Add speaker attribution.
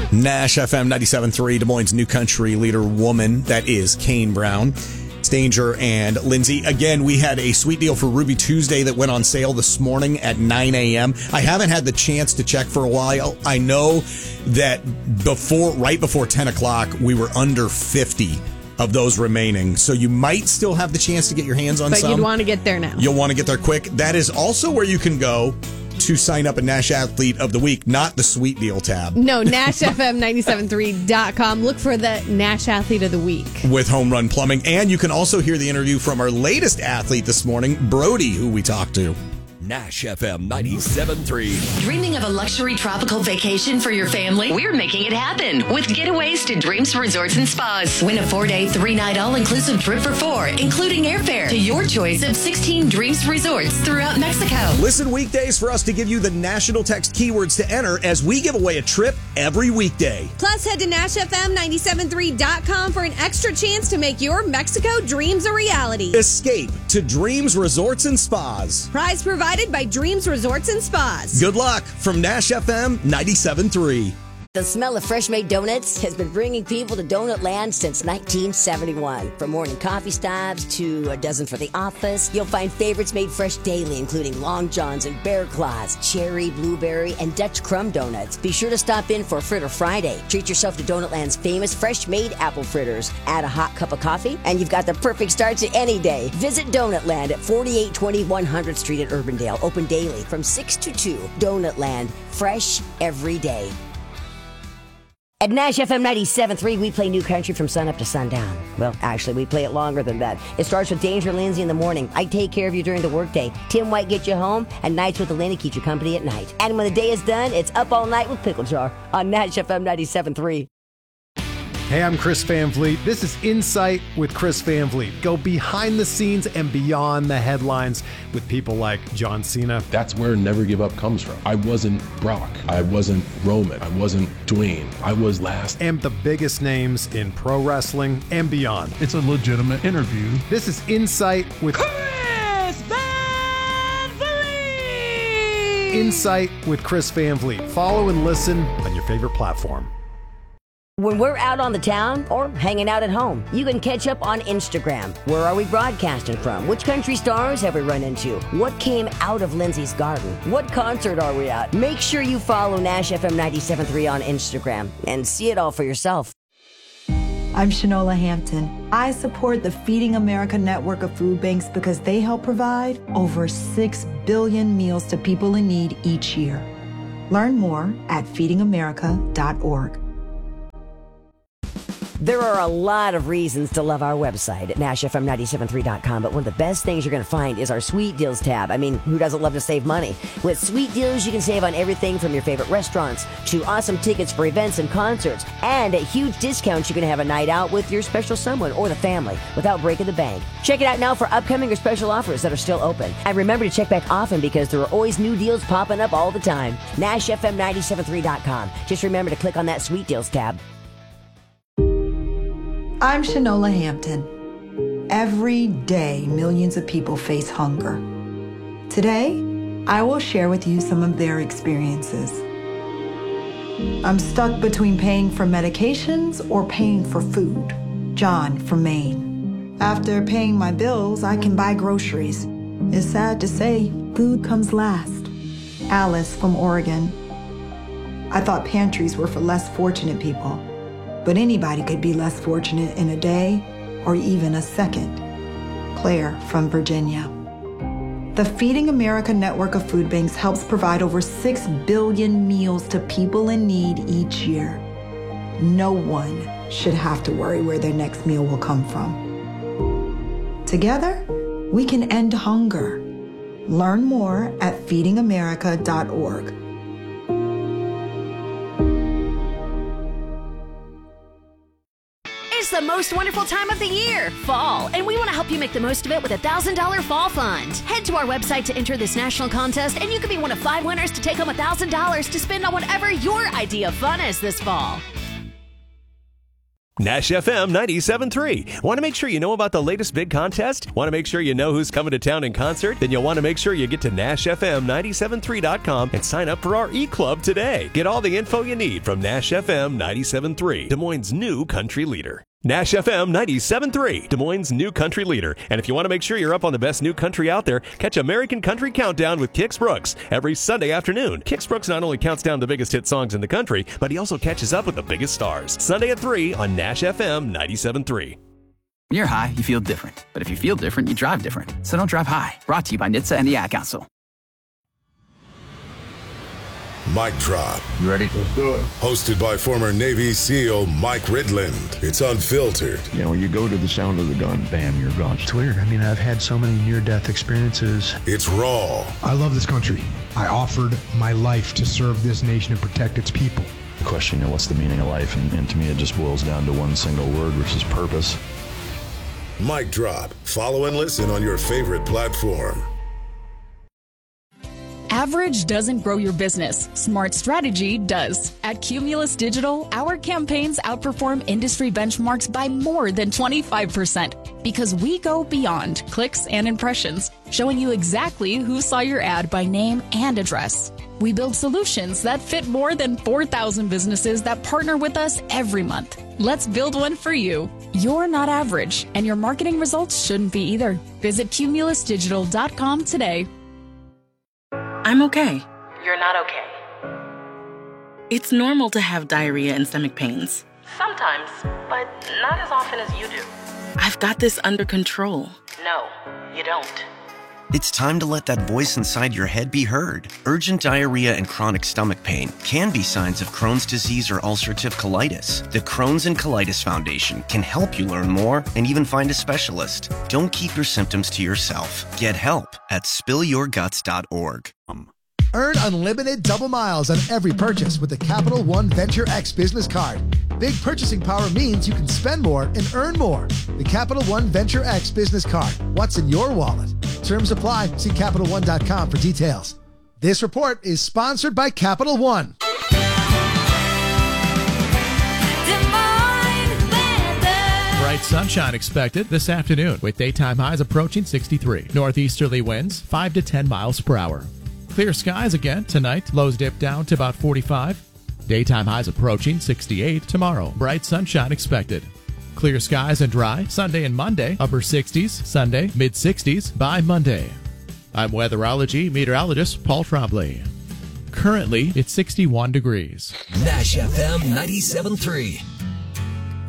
Speaker 1: Nash FM 97.3, Des Moines' new country leader woman, that is Kane Brown. Stanger and Lindsay. Again, we had a sweet deal for Ruby Tuesday that went on sale this morning at 9 a.m. I haven't had the chance to check for a while. I know that right before 10 o'clock, we were under 50 of those remaining. So you might still have the chance to get your hands on some.
Speaker 2: But you'd want to get there now.
Speaker 1: You'll want to get there quick. That is also where you can go to sign up a Nash Athlete of the Week, not the Sweet Deal tab.
Speaker 2: No, NashFM973.com. Look for the Nash Athlete of the Week.
Speaker 1: With Home Run Plumbing. And you can also hear the interview from our latest athlete this morning, Brody, who we talked to.
Speaker 3: Nash FM 97.3.
Speaker 4: Dreaming of a luxury tropical vacation for your family? We're making it happen with getaways to Dreams Resorts and Spas. Win a 4-day, 3-night all-inclusive trip for 4, including airfare to your choice of 16 Dreams Resorts throughout Mexico.
Speaker 1: Listen weekdays for us to give you the national text keywords to enter as we give away a trip every weekday.
Speaker 2: Plus, head to NashFM973.com for an extra chance to make your Mexico dreams a reality.
Speaker 1: Escape to Dreams Resorts and Spas.
Speaker 2: Prize provided by Dreams Resorts and Spas.
Speaker 1: Good luck from Nash FM 97.3.
Speaker 5: The smell of fresh-made donuts has been bringing people to Donut Land since 1971. From morning coffee stops to a dozen for the office, you'll find favorites made fresh daily, including Long Johns and Bear Claws, cherry, blueberry, and Dutch crumb donuts. Be sure to stop in for Fritter Friday. Treat yourself to Donut Land's famous fresh-made apple fritters. Add a hot cup of coffee, and you've got the perfect start to any day. Visit Donut Land at 4820 100th Street at Urbandale. Open daily from 6 to 2. Donut Land, fresh every day. At Nash FM 97.3, we play New Country from sun up to sundown. Well, actually, we play it longer than that. It starts with Danger Lindsay in the morning. I take care of you during the workday. Tim White gets you home, and Nights with Elena keeps you company at night. And when the day is done, it's Up All Night with Pickle Jar on Nash FM 97.3.
Speaker 6: Hey, I'm Chris Van Vliet. This is Insight with Chris Van Vliet. Go behind the scenes and beyond the headlines with people like John Cena.
Speaker 7: That's where Never Give Up comes from. I wasn't Brock. I wasn't Roman. I wasn't Dwayne. I was last.
Speaker 6: And the biggest names in pro wrestling and beyond.
Speaker 8: It's a legitimate interview.
Speaker 6: This is Insight with
Speaker 9: Chris Van Vliet.
Speaker 6: Insight with Chris Van Vliet. Follow and listen on your favorite platform.
Speaker 5: When we're out on the town or hanging out at home, you can catch up on Instagram. Where are we broadcasting from? Which country stars have we run into? What came out of Lindsay's garden? What concert are we at? Make sure you follow Nash FM 97.3 on Instagram and see it all for yourself.
Speaker 10: I'm Shanola Hampton. I support the Feeding America network of food banks because they help provide over 6 billion meals to people in need each year. Learn more at feedingamerica.org.
Speaker 5: There are a lot of reasons to love our website at NashFM973.com, but one of the best things you're going to find is our Sweet Deals tab. I mean, who doesn't love to save money? With Sweet Deals, you can save on everything from your favorite restaurants to awesome tickets for events and concerts. And at huge discounts, you can have a night out with your special someone or the family without breaking the bank. Check it out now for upcoming or special offers that are still open. And remember to check back often because there are always new deals popping up all the time. NashFM973.com. Just remember to click on that Sweet Deals tab.
Speaker 10: I'm Shanola Hampton. Every day, millions of people face hunger. Today, I will share with you some of their experiences. I'm stuck between paying for medications or paying for food. John from Maine. After paying my bills, I can buy groceries. It's sad to say, food comes last. Alice from Oregon. I thought pantries were for less fortunate people. But anybody could be less fortunate in a day or even a second. Claire from Virginia. The Feeding America network of food banks helps provide over 6 billion meals to people in need each year. No one should have to worry where their next meal will come from. Together, we can end hunger. Learn more at feedingamerica.org.
Speaker 11: It's the most wonderful time of the year, fall, and we want to help you make the most of it with a $1,000 fall fund. Head to our website to enter this national contest, and you could be one of 5 winners to take home $1,000 to spend on whatever your idea of fun is this fall.
Speaker 8: Nash FM 97.3. Want to make sure you know about the latest big contest? Want to make sure you know who's coming to town in concert? Then you'll want to make sure you get to NashFM973.com and sign up for our e-club today. Get all the info you need from Nash FM 97.3, Des Moines' new country leader. Nash FM 97.3, Des Moines' new country leader. And if you want to make sure you're up on the best new country out there, catch American Country Countdown with Kix Brooks every Sunday afternoon. Kix Brooks not only counts down the biggest hit songs in the country, but he also catches up with the biggest stars. Sunday at 3 on Nash FM 97.3.
Speaker 12: When you're high, you feel different. But if you feel different, you drive different. So don't drive high. Brought to you by NHTSA and the Ad Council.
Speaker 13: Mic Drop.
Speaker 14: You ready? Let's do it.
Speaker 13: Hosted by former Navy SEAL Mike Ridland. It's unfiltered.
Speaker 14: You know, you go to the sound of the gun, bam, you're gone.
Speaker 15: It's weird. I mean, I've had so many near-death experiences.
Speaker 13: It's raw.
Speaker 16: I love this country. I offered my life to serve this nation and protect its people.
Speaker 14: The question, you know, what's the meaning of life? And to me, it just boils down to one single word, which is purpose.
Speaker 13: Mic Drop. Follow and listen on your favorite platform.
Speaker 17: Average doesn't grow your business. Smart strategy does. At Cumulus Digital, our campaigns outperform industry benchmarks by more than 25% because we go beyond clicks and impressions, showing you exactly who saw your ad by name and address. We build solutions that fit more than 4,000 businesses that partner with us every month. Let's build one for you. You're not average, and your marketing results shouldn't be either. Visit cumulusdigital.com today.
Speaker 18: I'm okay. You're not okay. It's normal to have diarrhea and stomach pains. Sometimes, but not as often as you do. I've got this under control. No, you don't.
Speaker 19: It's time to let that voice inside your head be heard. Urgent diarrhea and chronic stomach pain can be signs of Crohn's disease or ulcerative colitis. The Crohn's and Colitis Foundation can help you learn more and even find a specialist. Don't keep your symptoms to yourself. Get help at spillyourguts.org.
Speaker 20: Earn unlimited double miles on every purchase with the Capital One Venture X business card. Big purchasing power means you can spend more and earn more. The Capital One Venture X business card. What's in your wallet? Terms apply. See CapitalOne.com for details. This report is sponsored by Capital One.
Speaker 21: Bright sunshine expected this afternoon with daytime highs approaching 63. Northeasterly winds 5 to 10 miles per hour. Clear skies again tonight. Lows dip down to about 45. Daytime highs approaching 68 tomorrow. Bright sunshine expected. Clear skies and dry Sunday and Monday. Upper 60s Sunday, mid 60s by Monday. I'm weatherology meteorologist Paul Trombley. Currently, it's 61 degrees.
Speaker 3: Nash FM 97.3.